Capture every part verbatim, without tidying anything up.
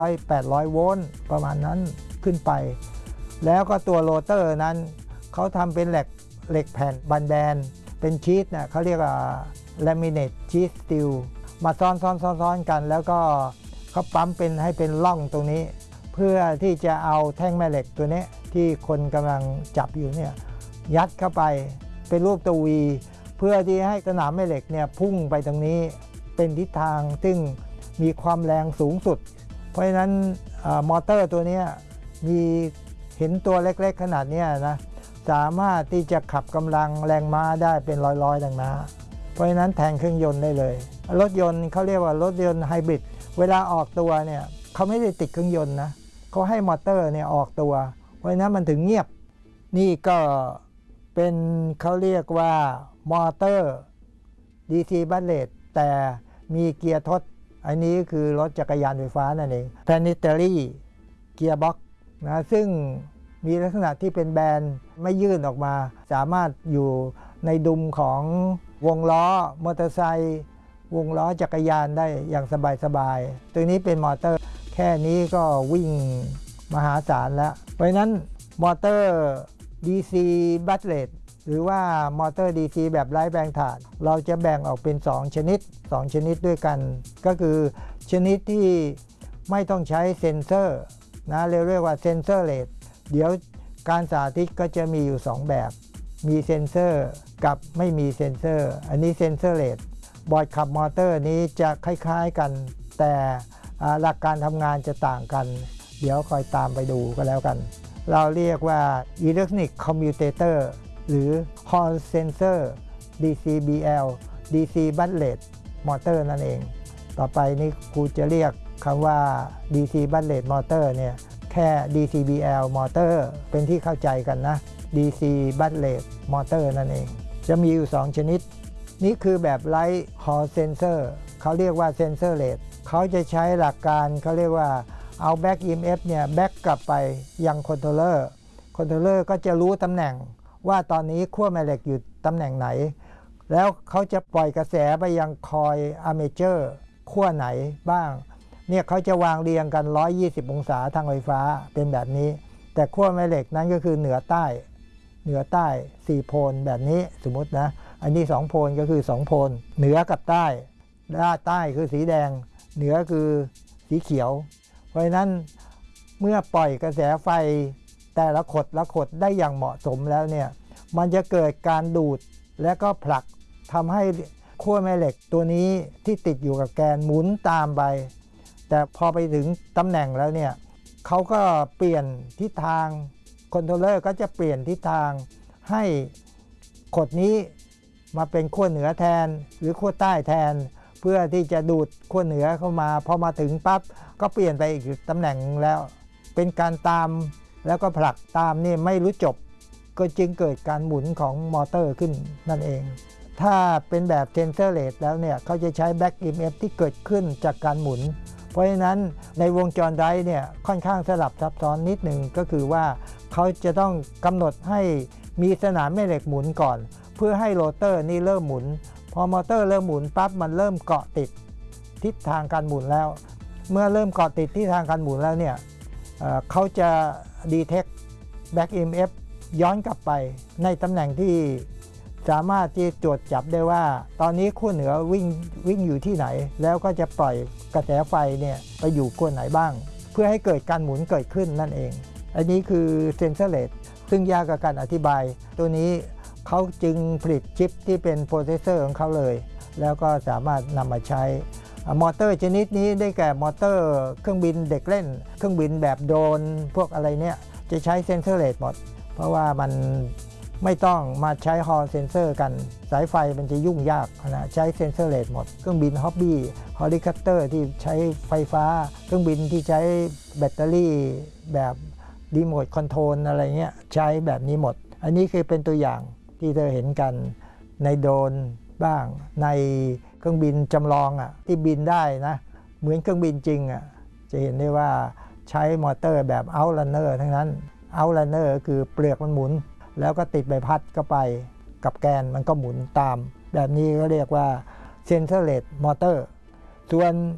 แปดร้อยโวลต์ประมาณนั้นขึ้นไปแล้วก็ตัวโรเตอร์นั้นเขาทำเป็นเหล็กเหล็กแผ่นบันแบนเป็นชีสนะเขาเรียกว่าลามิเนตชีสสตีลมาซ้อนซ้อนซ้อนซ้อนกันแล้วก็เขาปั๊มเป็นให้เป็นร่องตรงนี้เพื่อที่จะเอาแท่งแม่เหล็กตัวนี้ที่คนกำลังจับอยู่เนี่ยยัดเข้าไปเป็นรูปตัววีเพื่อที่ให้สนามแม่เหล็กเนี่ยพุ่งไปตรงนี้เป็นทิศทางซึ่งมีความแรงสูงสุดเพราะฉะนั้นมอเตอร์ตัวนี้มีเห็นตัวเล็กๆขนาดนี้นะสามารถที่จะขับกำลังแรงม้าได้เป็นร้อยๆแรงม้าเพราะฉะนั้นแทนเครื่องยนต์ได้เลยรถยนต์เขาเรียกว่ารถยนต์ไฮบริดเวลาออกตัวเนี่ยเขาไม่ได้ติดเครื่องยนต์นะเขาให้มอเตอร์เนี่ยออกตัวเพราะฉะนั้นมันถึงเงียบนี่ก็เป็นเขาเรียกว่ามอเตอร์ ดี ซี บัตเลตแต่มีเกียร์ทดอันนี้คือรถจักรยานไฟฟ้านั่นเอง Planetary Gearbox นะซึ่งมีลักษณะที่เป็นแบนไม่ยื่นออกมาสามารถอยู่ในดุมของวงล้อมอเตอร์ไซค์วงล้อจักรยานได้อย่างสบายๆตัวนี้เป็นมอเตอร์แค่นี้ก็วิ่งมหาศาลแล้วเพราะฉะนั้นมอเตอร์ ดี ซี บัตเลตหรือว่ามอเตอร์ ดี ซี แบบไร้แรงถ่านเราจะแบ่งออกเป็นสองชนิดสองชนิดด้วยกันก็คือชนิดที่ไม่ต้องใช้เซ็นเซอร์นะเรียกว่าเซ็นเซอร์เลสเดี๋ยวการสาธิตก็จะมีอยู่สองแบบมีเซ็นเซอร์กับไม่มีเซ็นเซอร์อันนี้เซ็นเซอร์เลสบอร์ดขับมอเตอร์นี้จะคล้ายๆกันแต่หลักการทำงานจะต่างกันเดี๋ยวคอยตามไปดูก็แล้วกันเราเรียกว่า Electronic Commutator หรือ Hall Sensor ดี ซี บี แอล ดี ซี Butlet Motor นั่นเองต่อไปนี้ครูจะเรียกคำว่า ดี ซี Butlet Motor เนี่ยแค่ ดี ซี บี แอล Motor เป็นที่เข้าใจกันนะ ดี ซี Butlet Motor นั่นเองจะมีอยู่สองชนิดนี่คือแบบ Light Hall Sensor เขาเรียกว่า Sensorless เขาจะใช้หลักการเขาเรียกว่าเอา Back อี เอ็ม เอฟ เนี่ย Back กลับไปยังคอนโทรลเลอร์คอนโทรลเลอร์ก็จะรู้ตำแหน่งว่าตอนนี้ขั้วแม่เหล็กอยู่ตำแหน่งไหนแล้วเขาจะปล่อยกระแสไปยังคอยอาร์เมเจอร์ขั้วไหนบ้างเนี่ยเขาจะวางเรียงกันหนึ่งร้อยยี่สิบองศาทางไฟฟ้าเป็นแบบนี้แต่ขั้วแม่เหล็กนั้นก็คือเหนือใต้เหนือใต้สี่โพลแบบนี้สมมตินะอันนี้สองโพลก็คือสองโพลเหนือกับใต้ด้านใต้คือสีแดงเหนือคือสีเขียวเพราะฉะนั้นเมื่อปล่อยกระแสไฟแต่ละขดละขดได้อย่างเหมาะสมแล้วเนี่ยมันจะเกิดการดูดและก็ผลักทำให้ขั้วแม่เหล็กตัวนี้ที่ติดอยู่กับแกนหมุนตามไปแต่พอไปถึงตำแหน่งแล้วเนี่ยเขาก็เปลี่ยนทิศทางคอนโทรลเลอร์ก็จะเปลี่ยนทิศทางให้ขดนี้มาเป็นขั้วเหนือแทนหรือขั้วใต้แทนเพื่อที่จะดูดขั้วเหนือเข้ามาพอมาถึงปั๊บก็เปลี่ยนไปอีกตำแหน่งแล้วเป็นการตามแล้วก็ผลักตามนี่ไม่รู้จบก็จึงเกิดการหมุนของมอเตอร์ขึ้นนั่นเองถ้าเป็นแบบเซนเซอร์เลสแล้วเนี่ยเขาจะใช้แบ็ก อี เอ็ม เอฟ ที่เกิดขึ้นจากการหมุนเพราะฉะนั้นในวงจรไดร์เนี่ยค่อนข้างสลับซับซ้อนนิดหนึ่งก็คือว่าเขาจะต้องกำหนดให้มีสนามแม่เหล็กหมุนก่อนเพื่อให้โรเตอร์นี่เริ่มหมุนพอมอเตอร์เริ่มหมุนปั๊บมันเริ่มเกาะติดทิศทางการหมุนแล้วเมื่อเริ่มเกาะติดทิศทางการหมุนแล้วเนี่ย เอ่อ เขาจะ detect back อี เอ็ม เอฟ ย้อนกลับไปในตำแหน่งที่สามารถที่ตรวจจับได้ว่าตอนนี้ขั้วเหนือวิ่งวิ่งอยู่ที่ไหนแล้วก็จะปล่อยกระแสไฟเนี่ยไปอยู่ขั้วไหนบ้างเพื่อให้เกิดการหมุนเกิดขึ้นนั่นเองอันนี้คือ Sensorless ซึ่งยากกับการอธิบายตัวนี้เขาจึงผลิตชิปที่เป็นโปรเซสเซอร์ของเขาเลยแล้วก็สามารถนำมาใช้มอเตอร์ชนิดนี้ได้แก่มอเตอร์เครื่องบินเด็กเล่นเครื่องบินแบบโดรนพวกอะไรเนี่ยจะใช้เซนเซอร์เลสหมดเพราะว่ามันไม่ต้องมาใช้ฮอลเซนเซอร์กันสายไฟมันจะยุ่งยากนะใช้เซนเซอร์เลสหมดเครื่องบินฮ็อบบี้เฮลิคอปเตอร์ที่ใช้ไฟฟ้าเครื่องบินที่ใช้แบตเตอรี่แบบรีโมทคอนโทรลอะไรเงี้ยใช้แบบนี้หมดอันนี้คือเป็นตัวอย่างที่เธอเห็นกันในโดรนบ้างในเครื่องบินจำลองอ่ะที่บินได้นะเหมือนเครื่องบินจริงอ่ะจะเห็นได้ว่าใช้มอเตอร์แบบเอาท์รันเนอร์ทั้งนั้นเอาท์รันเนอร์คือเปลือกมันหมุนแล้วก็ติดใบพัดก็ไปกับแกนมันก็หมุนตามแบบนี้ก็เรียกว่า Sensorless Motor ส่วน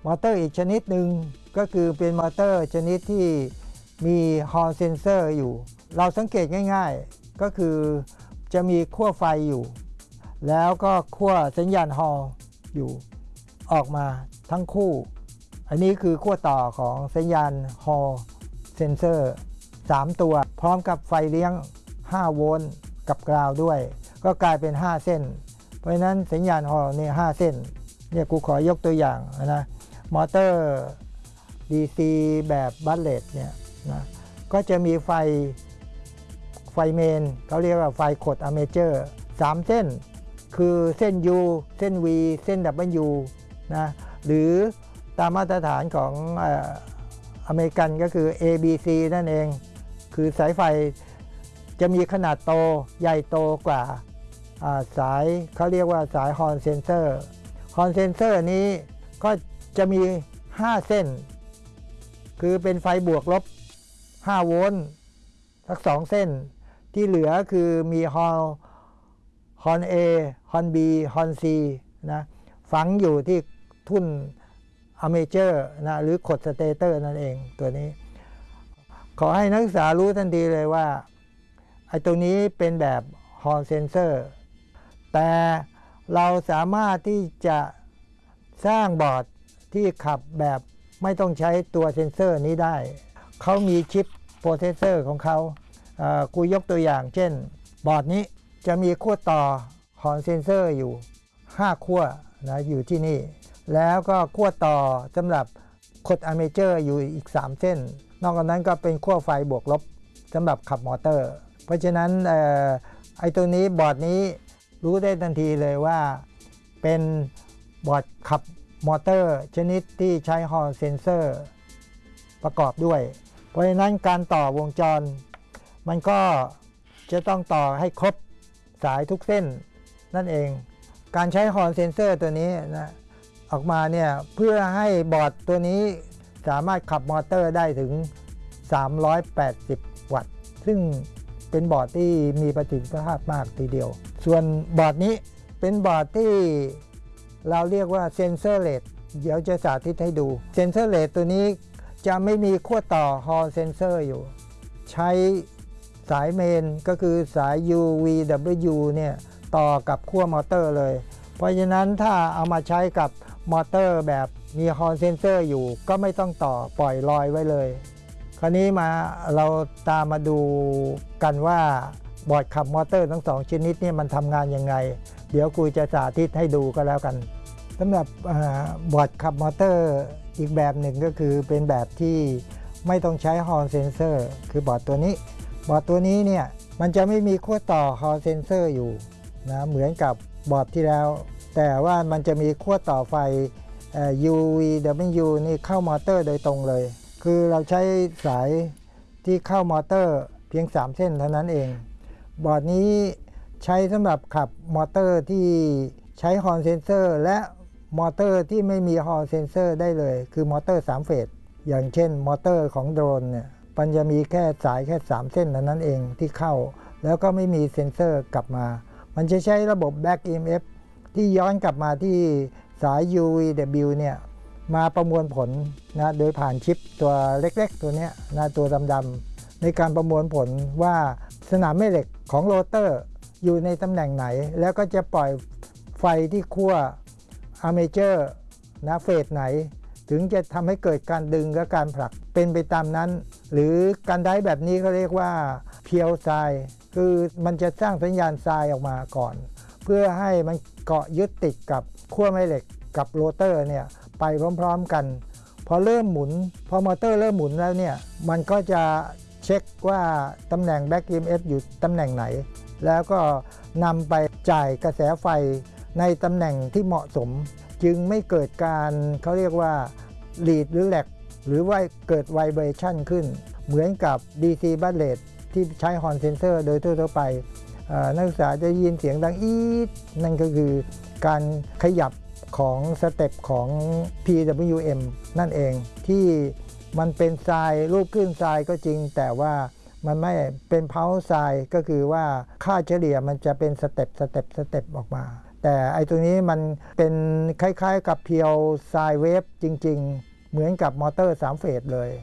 มอเตอร์อีกชนิดหนึ่งก็คือเป็นมอเตอร์ชนิดที่มีฮอลเซนเซอร์อยู่เราสังเกตง่ายๆก็คือจะมีขั้วไฟอยู่แล้วก็ขั้วสัญญาณฮอลอยู่ออกมาทั้งคู่อันนี้คือขั้วต่อของสัญญาณฮอลเซนเซอร์สามตัวพร้อมกับไฟเลี้ยงห้าโวลต์กับกราวด้วยก็กลายเป็นห้าเส้นเพราะฉะนั้นสัญญาณฮอลเนี่ยห้าเส้นเนี่ยกูขอยกตัวอย่างนะมอเตอร์ ดี ซี แบบบัลเลตเนี่ยนะก็จะมีไฟไฟเมนเขาเรียกว่าไฟขดอะเมเจอร์สามเส้นคือเส้น U เส้น V เส้น W นะหรือตามมาตรฐานของเอ่ออเมริกันก็คือ A B C นั่นเองคือสายไฟจะมีขนาดโตใหญ่โตกว่าสายเขาเรียกว่าสายฮอลเซนเซอร์ฮอลเซนเซอร์นี้ก็จะมีห้าเส้นคือเป็นไฟบวกลบห้าโวลต์สักสองเส้นที่เหลือคือมีฮอลฮอล A ฮอล B ฮอล C นะฝังอยู่ที่ทุ่นอะเมเจอร์นะหรือขดสเตเตอร์นั่นเองตัวนี้ขอให้นักศึกษารู้ทันทีเลยว่าไอ้ตรงนี้เป็นแบบฮอลเซนเซอร์แต่เราสามารถที่จะสร้างบอร์ดที่ขับแบบไม่ต้องใช้ตัวเซนเซอร์นี้ได้เขามีชิปโปรเซสเซอร์ของเขากูยกตัวอย่างเช่นบอร์ดนี้จะมีขั้วต่อฮอลเซนเซอร์อยู่ห้าขั้วนะอยู่ที่นี่แล้วก็ขั้วต่อสำหรับขดอะเมเจอร์อยู่อีกสามเส้นนอกจากนั้นก็เป็นขั้วไฟบวกลบสำหรับขับมอเตอร์เพราะฉะนั้นไอ้ไอ้ตัวนี้บอร์ดนี้รู้ได้ทันทีเลยว่าเป็นบอร์ดขับมอเตอร์ชนิดที่ใช้ฮอลเซนเซอร์ประกอบด้วยเพราะฉะนั้นการต่อวงจรมันก็จะต้องต่อให้ครบสายทุกเส้นนั่นเองการใช้ฮอลเซนเซอร์ตัวนี้นะออกมาเนี่ยเพื่อให้บอร์ดตัวนี้สามารถขับมอเตอร์ได้ถึงสามร้อยแปดสิบวัตต์ซึ่งเป็นบอร์ดที่มีประสิทธิภาพมากทีเดียวส่วนบอร์ดนี้เป็นบอร์ดที่เราเรียกว่าเซนเซอร์เลสเดี๋ยวจะสาธิตให้ดูเซนเซอร์เลสตัวนี้จะไม่มีขั้วต่อฮอลเซนเซอร์อยู่ใช้สายเมนก็คือสาย U V W เนี่ยต่อกับขั้วมอเตอร์เลยเพราะฉะนั้นถ้าเอามาใช้กับมอเตอร์แบบมีฮอลเซนเซอร์อยู่ก็ไม่ต้องต่อปล่อยลอยไว้เลยคราวนี้มาเราตามมาดูกันว่าบอร์ดขับมอเตอร์ทั้งสองชนิดนี่มันทำงานยังไงเดี๋ยวครูจะสาธิตให้ดูก็แล้วกันสำหรับบอร์ดขับมอเตอร์อีกแบบหนึ่งก็คือเป็นแบบที่ไม่ต้องใช้ฮอลเซนเซอร์คือบอร์ดตัวนี้บอร์ดตัวนี้เนี่ยมันจะไม่มีขั้วต่อฮอลเซนเซอร์อยู่นะเหมือนกับบอร์ดที่แล้วแต่ว่ามันจะมีขั้วต่อไฟ U V W นี่เข้ามอเตอร์โดยตรงเลยคือเราใช้สายที่เข้ามอเตอร์เพียงสามเส้นเท่านั้นเองบอร์ดนี้ใช้สำหรับขับมอเตอร์ที่ใช้ฮอลเซนเซอร์และมอเตอร์ที่ไม่มีฮอลเซนเซอร์ได้เลยคือมอเตอร์สามเฟสอย่างเช่นมอเตอร์ของโดรนเนี่ยมันจะมีแค่สายแค่สามเส้นเท่านั้นเองที่เข้าแล้วก็ไม่มีเซนเซอร์กลับมามันจะใช้ระบบ Back อี เอ็ม เอฟ ที่ย้อนกลับมาที่สาย U V W เนี่ยมาประมวลผลนะโดยผ่านชิปตัวเล็กๆตัวนี้นะตัวดำๆในการประมวลผลว่าสนามแม่เหล็กของโรเตอร์อยู่ในตำแหน่งไหนแล้วก็จะปล่อยไฟที่ขั้วอาร์เมเจอร์นะเฟสไหนถึงจะทำให้เกิดการดึงและการผลักเป็นไปตามนั้นหรือการได้แบบนี้เขาเรียกว่าเพียวไซน์คือมันจะสร้างสัญญาณไซน์ออกมาก่อนเพื่อให้มันเกาะยึดติดกับขั้วแม่เหล็กกับโรเตอร์เนี่ยไปพร้อมๆกันพอเริ่มหมุนพอมอเตอร์เริ่มหมุนแล้วเนี่ยมันก็จะเช็คว่าตำแหน่ง Back อี เอ็ม เอฟ อยู่ตำแหน่งไหนแล้วก็นำไปจ่ายกระแสไฟในตำแหน่งที่เหมาะสมจึงไม่เกิดการเขาเรียกว่า lead หรือ lag หรือว่าเกิด vibration ขึ้นเหมือนกับ ดี ซี buzzer ที่ใช้ Hall sensor โดยทั่วๆไปนักศึกษาจะยินเสียงดังอีดนั่นก็คือการขยับของสเต็ปของ พี ดับเบิลยู เอ็ม นั่นเองที่มันเป็นทรายรูปขึ้นทรายก็จริงแต่ว่ามันไม่เป็นเพาทรายก็คือว่าค่าเฉลี่ยมันจะเป็นสเต็ปสเต็ปสเต็ปออกมาแต่ไอ้ตัวนี้มันเป็นคล้ายๆกับเพียวไซเวฟจริงๆเหมือนกับมอเตอร์สามเฟสเลย